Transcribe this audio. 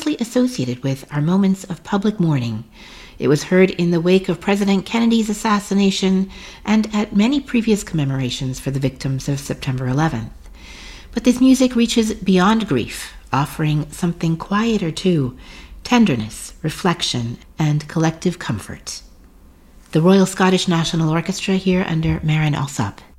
closely associated with our moments of public mourning. It was heard in the wake of President Kennedy's assassination and at many previous commemorations for the victims of September 11th. But this music reaches beyond grief, offering something quieter too, tenderness, reflection, and collective comfort. The Royal Scottish National Orchestra here under Maren Alsop.